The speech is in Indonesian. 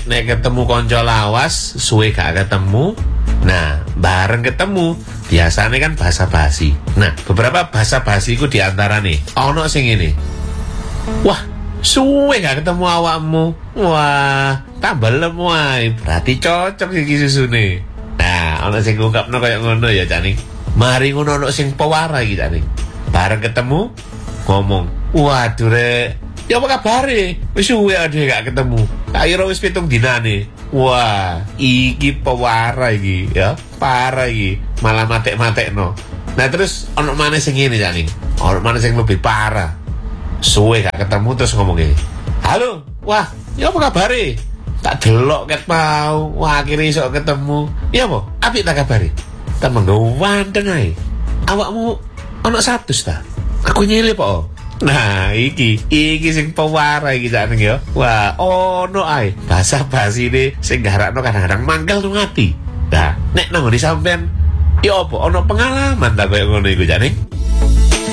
nek ketemu konco lawas suwe gak ketemu. Nah, bareng ketemu biasanya kan basa-basi. Nah, beberapa basa-basi ku diantara nih ono sing ini. Wah, suwe gak ketemu awakmu. Wah, tambah lemu wae. Berarti cocok iki susune. Nah, ono sing ngungkapno kaya ngono ya, Cani. Mari ngono ono sing pewara iki, Cani. Bareng ketemu ngomong, "Waduh, Rek, ya apa kabare? Wis suwe ade gak ketemu. Tak kira wis 7 dinane." Wah, iki pewara iki, ya. Parah iki. Malah matek-matekno. Nah, terus ono maneh sing ngene, Cani. Ono maneh sing lebih parah. Suwe gak ketemu terus ngomong gini, "Halo, wah, ya apa kabare? Tak delok ket mau, wah akhirnya iso ketemu. Ya apa? Apik tak kabare? Tak menggawanten ae. Awakmu ono status ta? Aku nyilip kok." Nah, iki sing pewara iki Cak ya. Wah, ono ae basa-basi ne sing garakno kadang-kadang mangkel nang ati. Nah, nek nang ngene sampean ya apa ono pengalaman ta koyo ngono iku Cak?